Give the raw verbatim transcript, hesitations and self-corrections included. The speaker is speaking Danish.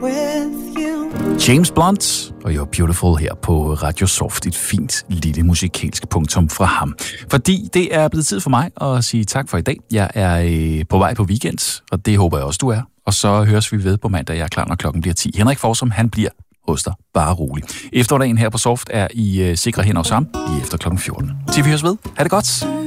James Blunt og You're Beautiful her på Radio Soft. Et fint lille musikalsk punktum fra ham. Fordi det er blevet tid for mig at sige tak for i dag. Jeg er øh, på vej på weekend, og det håber jeg også, du er. Og så høres vi ved på mandag. Jeg er klar, når klokken bliver ti. Henrik Forsom, han bliver hos dig. Bare rolig. Efterdagen her på Soft er i øh, sikre hænder hos ham i efter klokken fjorten. Til vi høres ved. Ha' det godt.